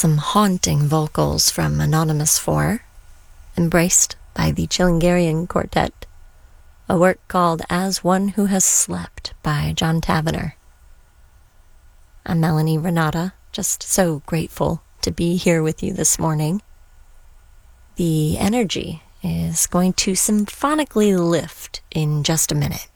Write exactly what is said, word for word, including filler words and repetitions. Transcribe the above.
some haunting vocals from Anonymous four, embraced by the Chilingarian Quartet, a work called As One Who Has Slept by John Tavener. I'm Melanie Renata, just so grateful to be here with you this morning. The energy is going to symphonically lift in just a minute.